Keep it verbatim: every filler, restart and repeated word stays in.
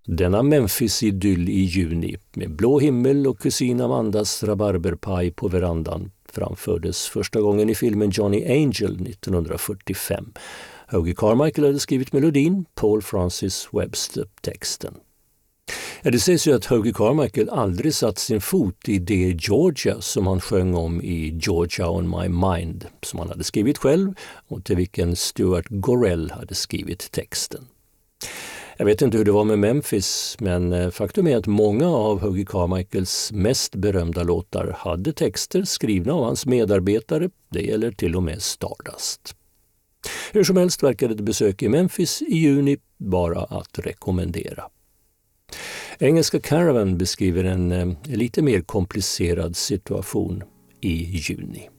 Denna Memphis-idyll i juni med blå himmel och kusin Amandas rabarberpaj på verandan framfördes första gången i filmen Johnny Angel nittonhundrafyrtiofem. Hoagy Carmichael hade skrivit melodin, Paul Francis Webster texten. Ja, det sägs ju att Hoagy Carmichael aldrig satt sin fot i det Georgia som han sjöng om i Georgia on my mind, som han hade skrivit själv och till vilken Stuart Gorell hade skrivit texten. Jag vet inte hur det var med Memphis, men faktum är att många av Hoagy Carmichaels mest berömda låtar hade texter skrivna av hans medarbetare, det gäller till och med Stardust. Hur som helst verkade ett besök i Memphis i juni bara att rekommendera. Engelska Caravan beskriver en eh, lite mer komplicerad situation i juni.